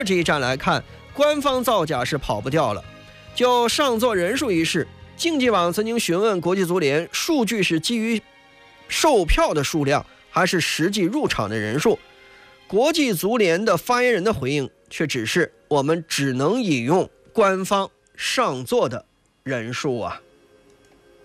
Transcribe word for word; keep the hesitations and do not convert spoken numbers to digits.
这一站来看，官方造假是跑不掉了。就上座人数一事，竞技网曾经询问国际足联，数据是基于售票的数量还是实际入场的人数？国际足联的发言人的回应却只是我们只能引用官方上座的人数啊。